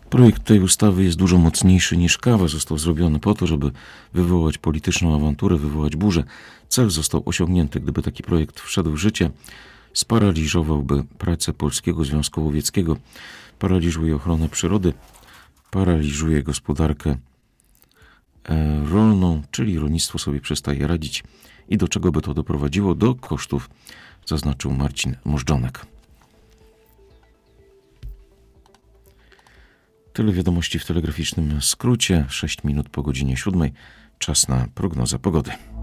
Projekt tej ustawy jest dużo mocniejszy niż kawa. Został zrobiony po to, żeby wywołać polityczną awanturę, wywołać burzę. Cel został osiągnięty. Gdyby taki projekt wszedł w życie, sparaliżowałby pracę Polskiego Związku Łowieckiego, paraliżuje ochronę przyrody, paraliżuje gospodarkę rolną, czyli rolnictwo sobie przestaje radzić. I do czego by to doprowadziło? Do kosztów, zaznaczył Marcin Możdżonek. Tyle wiadomości w telegraficznym skrócie. 6 minut po godzinie 7. Czas na prognozę pogody.